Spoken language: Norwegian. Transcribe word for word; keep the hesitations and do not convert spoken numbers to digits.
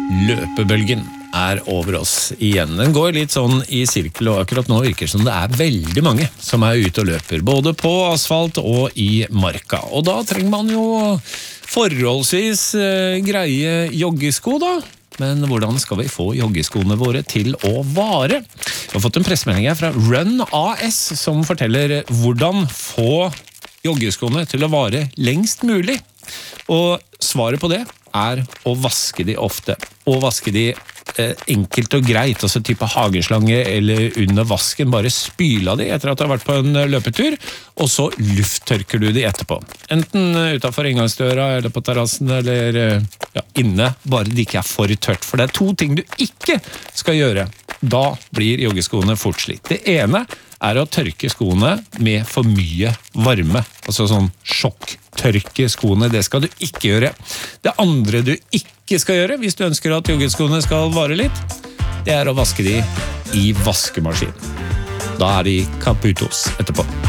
Løpebølgen er over oss igjen. Den går litt sånn i sirkel, og akkurat nå virker det som det er veldig mange som er ute og løper, både på asfalt og i marka. Og da trenger man jo forholdsvis eh, greie joggesko da. Men hvordan skal vi få joggeskoene våre til å vare? Vi har fått en pressemelding her fra Run A S som forteller hvordan få joggeskoene til å vare lengst mulig. Og svaret på det er å vaske de ofte. Og vaske de eh, enkelt og greit, altså type hageslange eller under vasken. Bare spyle de etter at du har vært på en løpetur, og så lufttørker du de etterpå. Enten utenfor inngangsdøra, eller på terrassen, eller ja, inne, bare det ikke er for tørt. For det er to ting du ikke skal gjøre. Da blir joggeskoene fort slitt. Det ene er å tørke skoene med for mye varme, altså sånn sjokktørke skoene, det skal du ikke gjøre. Det andre du ikke skal gjøre, hvis du ønsker at joggeskoene skal vare litt, det er å vaske de i vaskemaskinen. Da er de kaputos etterpå.